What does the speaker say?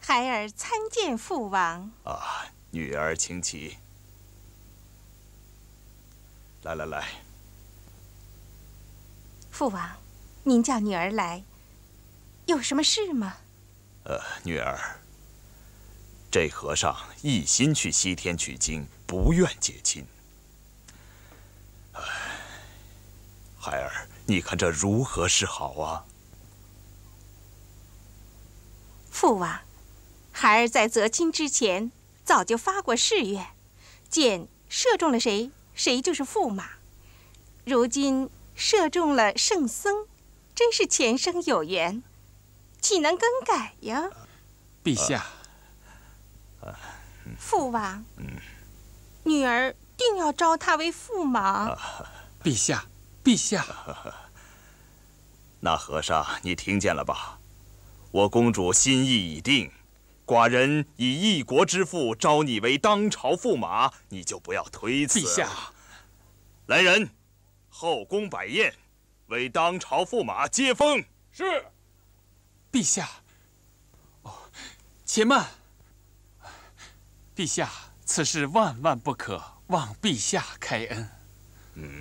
孩儿参见父王。 啊，女儿请起。来来来， 父王，您叫女儿来，有什么事吗？ 女儿，这和尚一心去西天取经，不愿结亲。孩儿，你看这如何是好啊？ 父王，孩儿在择亲之前早就发过誓愿，见射中了谁，谁就是驸马。如今射中了圣僧，真是前生有缘，岂能更改呀？ 陛下， 父王，女儿定要招他为驸马。 陛下，陛下。 那和尚，你听见了吧？我公主心意已定，寡人以一国之父招你为当朝驸马，你就不要推辞。 陛下， 来人，后宫摆宴，为当朝驸马接风。 是。陛下，且慢。陛下，此事万万不可，望陛下开恩。